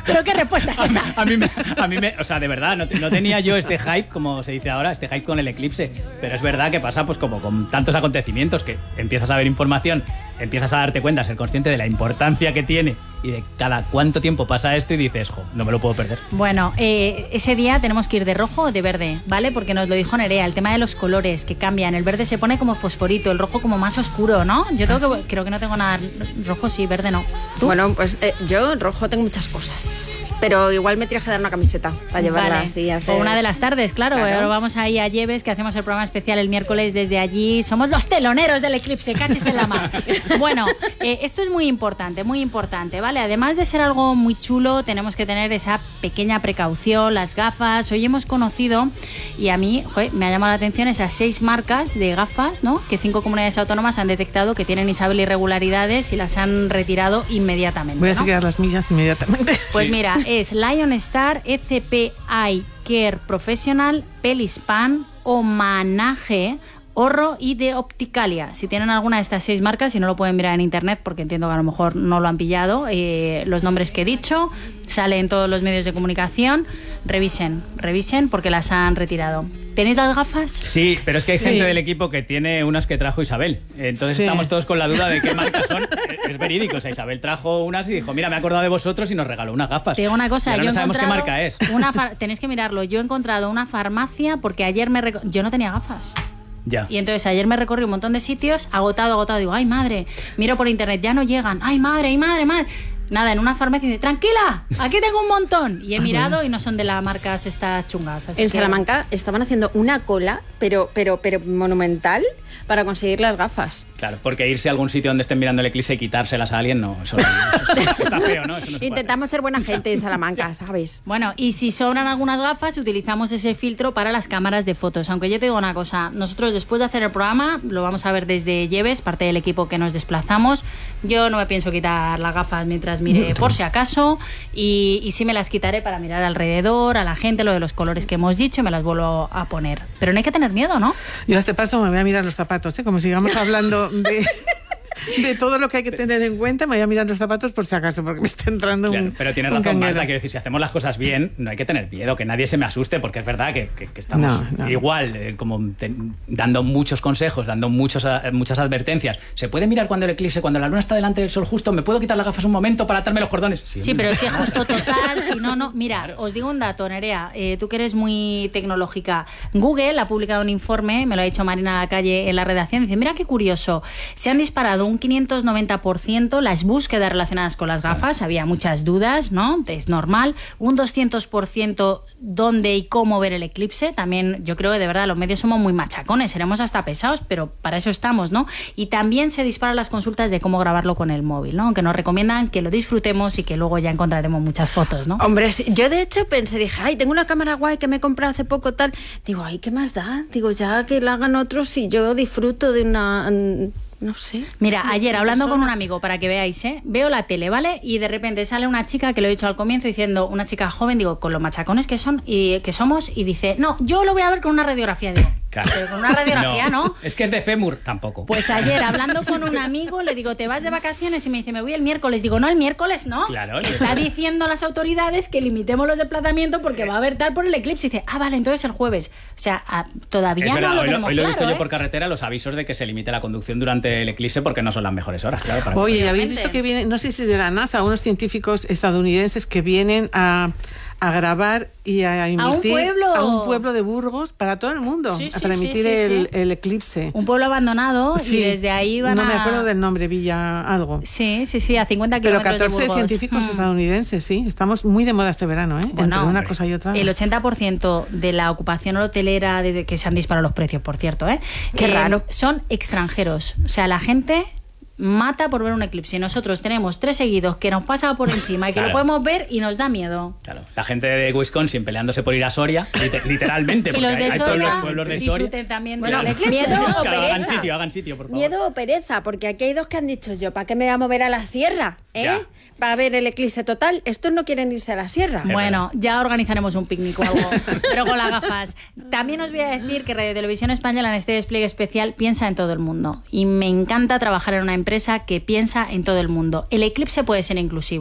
¿Pero qué respuesta es esa? A mí me, o sea, de verdad, no tenía yo este hype, como se dice ahora, este hype con el eclipse. Pero es verdad que pasa pues como con tantos acontecimientos que empiezas a ver información, empiezas a darte cuenta, ser consciente de la importancia que tiene y de cada cuánto tiempo pasa esto y dices, jo, no me lo puedo perder. Bueno, ese día tenemos que ir de rojo o de verde, ¿vale? Porque nos lo dijo Nerea, el tema de los colores que cambian. El verde se pone como fosforito, el rojo como más oscuro, ¿no? Yo tengo creo que no tengo nada rojo, sí, verde no. ¿Tú? Bueno, pues yo en rojo tengo muchas cosas, pero igual me tienes que dar una camiseta para llevarla Vale. así. Hacer... O una de las tardes, claro. Claro. Vamos ahí a Lleves, que hacemos el programa especial el miércoles desde allí. Somos los teloneros del eclipse, caches en la mar. Bueno, esto es muy importante, ¿vale? Además de ser algo muy chulo, tenemos que tener esa pequeña precaución, las gafas. Hoy hemos conocido, y a mí me ha llamado la atención, esas 6 marcas de gafas, ¿no? Que 5 comunidades autónomas han detectado que tienen, Isabel, irregularidades y las han retirado inmediatamente. Voy a ¿no? seguir las millas inmediatamente. Pues Sí. mira, es Lion Star, ECP Eye Care Professional, Pelispan, Homanage, Horro y de Opticalia. Si tienen alguna de estas 6 marcas, si no lo pueden mirar en internet, porque entiendo que a lo mejor no lo han pillado, los nombres que he dicho, sale en todos los medios de comunicación, revisen porque las han retirado. ¿Tenéis las gafas? Sí, pero es que hay Sí. gente del equipo que tiene unas que trajo Isabel. Entonces Sí. estamos todos con la duda de qué marcas son. Es verídico. O sea, Isabel trajo unas y dijo, mira, me he acordado de vosotros y nos regaló unas gafas. Te digo una cosa, Y ahora yo no he sabemos qué encontrado marca es. tenéis que mirarlo. Yo he encontrado una farmacia porque ayer yo no tenía gafas. Ya. Y entonces ayer me recorrí un montón de sitios, agotado. Digo, ay madre, miro por internet, ya no llegan. Ay madre. Nada, en una farmacia dice, tranquila, aquí tengo un montón. Y he mirado y no son de las marcas estas chungas. Así En que- Salamanca estaban haciendo una cola, pero monumental, para conseguir las gafas. Claro, porque irse a algún sitio donde estén mirando el eclipse y quitárselas a alguien, no, eso está feo, ¿no? Eso no se puede Intentamos ser buena gente en Salamanca, ¿sabes? Bueno, y si sobran algunas gafas, utilizamos ese filtro para las cámaras de fotos. Aunque yo te digo una cosa, nosotros después de hacer el programa, lo vamos a ver desde Lleves, parte del equipo que nos desplazamos. Yo no me pienso quitar las gafas mientras mire, por si acaso, y sí me las quitaré para mirar alrededor, a la gente, lo de los colores que hemos dicho, y me las vuelvo a poner. Pero no hay que tener miedo, ¿no? Yo a este paso me voy a mirar los zapatos, ¿eh? Como sigamos hablando de todo lo que hay que tener en cuenta, me voy a mirar los zapatos por si acaso, porque me está entrando Claro, un pero tienes un razón, canguero. Marta, quiero decir, si hacemos las cosas bien, no hay que tener miedo, que nadie se me asuste, porque es verdad que estamos No. igual, dando muchos consejos, dando muchas advertencias. ¿Se puede mirar cuando el eclipse, cuando la luna está delante del sol justo? ¿Me puedo quitar las gafas un momento para atarme los cordones? Sí, hombre. pero si es justo total, si no, no. Mira, Claro. os digo un dato, Nerea, tú que eres muy tecnológica. Google ha publicado un informe, me lo ha dicho Marina Lacalle en la redacción, dice, mira qué curioso, se han disparado un 590% las búsquedas relacionadas con las gafas, había muchas dudas, ¿no? Es normal. Un 200% dónde y cómo ver el eclipse, también yo creo que de verdad los medios somos muy machacones, seremos hasta pesados, pero para eso estamos, ¿no? Y también se disparan las consultas de cómo grabarlo con el móvil, ¿no? Aunque nos recomiendan que lo disfrutemos y que luego ya encontraremos muchas fotos, ¿no? Hombre, sí, yo de hecho dije, ay, tengo una cámara guay que me he comprado hace poco, tal. Digo, ay, ¿qué más da? Digo, ya que la hagan otros y yo disfruto de una... No sé. Mira, ayer hablando con un amigo, para que veáis, veo la tele, ¿vale? Y de repente sale una chica, que lo he dicho al comienzo, diciendo, una chica joven, digo, con los machacones que son y que somos, y dice, no, yo lo voy a ver con una radiografía. Digo, Claro. pero con una radiografía, ¿no? Es que es de fémur, tampoco. Pues ayer, hablando con un amigo, le digo, ¿te vas de vacaciones? Y me dice, me voy el miércoles. Digo, no, el miércoles no. Claro, Que está diciendo a las autoridades que limitemos los desplazamientos porque va a haber tal por el eclipse. Y dice, vale, entonces el jueves. O sea, todavía Es no verdad, lo hoy tenemos lo he visto claro, yo por carretera, los avisos de que se limite la conducción durante el eclipse porque no son las mejores horas, claro. Para Oye, ¿habéis Obviamente. visto que vienen, no sé si es de la NASA, unos científicos estadounidenses que vienen a grabar y a emitir pueblo. a un pueblo de Burgos para todo el mundo, Sí, sí, para sí, emitir sí, sí. el eclipse? Un pueblo abandonado Sí, y desde ahí van no a... me acuerdo del nombre, Villa algo. Sí, a 50 Pero kilómetros 14 de Burgos. científicos Mm. estadounidenses, sí. Estamos muy de moda este verano, ¿eh? Bueno, entre una hombre. cosa y otra. El 80% de la ocupación hotelera, de que se han disparado los precios, por cierto, Qué raro. son extranjeros. O sea, la gente mata por ver un eclipse. Y nosotros tenemos 3 seguidos que nos pasa por encima y que Claro. lo podemos ver y nos da miedo. Claro, la gente de Wisconsin peleándose por ir a Soria, literalmente, Y porque los de hay todos Soria los pueblos de Soria. disfruten también Bueno, del eclipse. miedo o Claro, pereza. hagan sitio, por favor. Miedo o pereza, porque aquí hay dos que han dicho yo, ¿para qué me voy a mover a la sierra? Ya. Para ver el eclipse total. Estos no quieren irse a la sierra. Bueno, ya organizaremos un picnic o algo, pero con las gafas. También os voy a decir que Radio Televisión Española en este despliegue especial piensa en todo el mundo. Y me encanta trabajar en una empresa que piensa en todo el mundo. El eclipse puede ser inclusivo.